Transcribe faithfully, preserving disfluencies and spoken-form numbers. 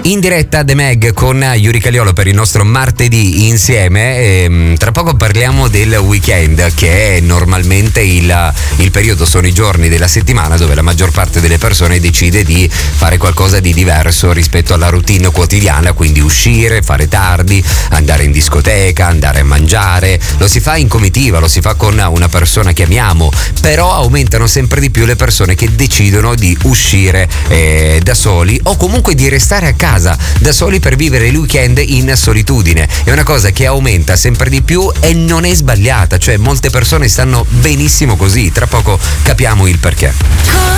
In diretta The Meg con Yuri Caliolo per il nostro martedì insieme. E, tra poco parliamo del weekend, che è normalmente il, il periodo, sono i giorni della settimana dove la maggior parte delle persone decide di fare qualcosa di diverso rispetto alla routine quotidiana, quindi uscire, fare tardi, andare in discoteca, andare a mangiare. Lo si fa in comitiva, lo si fa con una persona che amiamo, però aumentano sempre di più le persone che decidono di uscire eh, da soli o comunque di restare a casa da soli per vivere il weekend in solitudine. È una cosa che aumenta sempre di più e non è sbagliata, cioè molte persone stanno benissimo così. Tra poco capiamo il perché.